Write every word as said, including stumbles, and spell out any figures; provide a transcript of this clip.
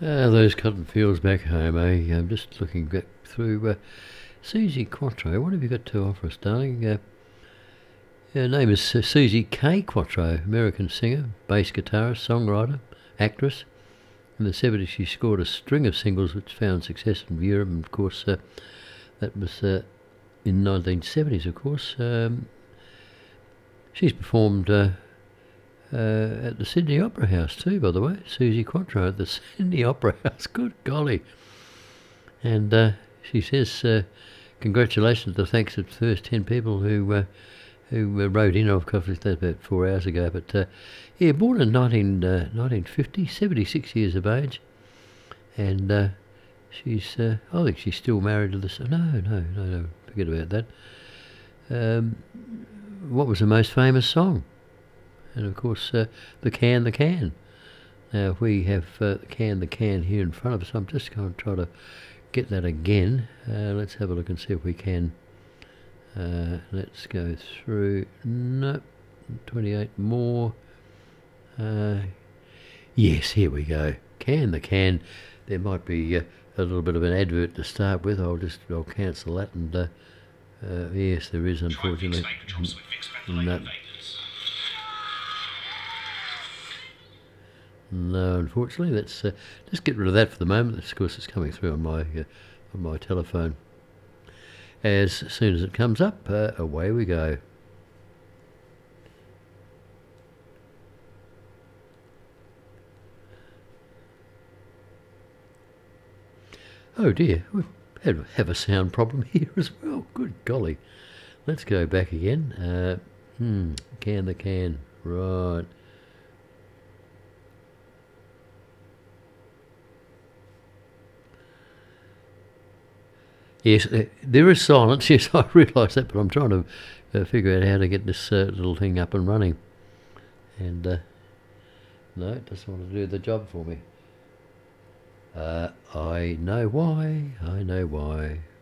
Ah, those cotton fields back home, eh? I'm just looking back through uh, Susie Quattro. What have you got to offer us, darling? Uh, her name is uh, Susie K. Quattro, American singer, bass guitarist, songwriter, actress. In the seventies, she scored a string of singles which found success in Europe, and of course, uh, that was uh, in nineteen seventies, of course. Um, she's performed uh, uh, at the Sydney Opera House too, by the way. Susie Quattro at the Sydney Opera House. Good golly. And uh, she says, uh, congratulations to thanks to the first ten people who uh, who uh, wrote in. Of course, that about four hours ago. But uh, yeah, born in nineteen, uh, nineteen fifty, seventy-six years of age. And uh, she's, uh, I think she's still married to this. No, no, no, no, forget about that. Um, what was the most famous song? And of course, uh, The Can, the Can. Now, if we have uh, The Can, the Can here in front of us, I'm just going to try to get that again. Uh, let's have a look and see if we can. Uh, let's go through. No, twenty-eight more. Uh, yes, here we go. Can, the Can. There might be uh, a little bit of an advert to start with. I'll just I'll cancel that. And uh, uh, yes, there is, unfortunately. No. No, unfortunately, let's uh, just get rid of that for the moment. Of course, it's coming through on my uh, on my telephone. As soon as it comes up, uh, away we go. Oh dear, we have, have a sound problem here as well. Good golly. Let's go back again. Uh, hmm, can the can, right. Yes, uh, there is silence. Yes, I realise that, but I'm trying to uh, figure out how to get this uh, little thing up and running. And uh, no, it doesn't want to do the job for me. Uh, I know why. I know why.